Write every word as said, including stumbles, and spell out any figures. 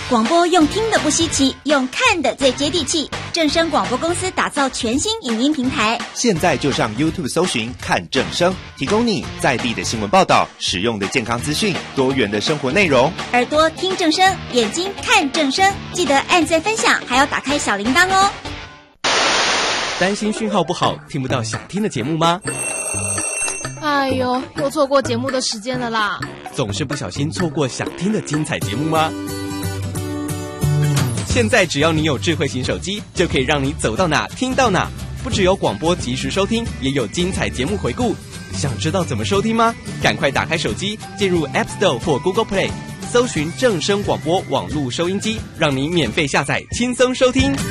广播用听的不稀奇，用看的最接地气。正声广播公司打造全新影音平台， 现在就上 YouTube 搜寻看正声，提供你在地的新闻报道、实用的健康资讯、多元的生活内容。 耳朵听正声，眼睛看正声，记得按赞分享，还要打开小铃铛哦。 担心讯号不好，听不到想听的节目吗？ 哎呦，又错过节目的时间了啦！ 总是不小心错过想听的精彩节目吗？现在只要你有智慧型手机，就可以让你走到哪听到哪。不只有广播及时收听，也有精彩节目回顾。想知道怎么收听吗？赶快打开手机，进入 App Store 或 Google Play， 搜寻正声广播网络收音机，让你免费下载，轻松收听。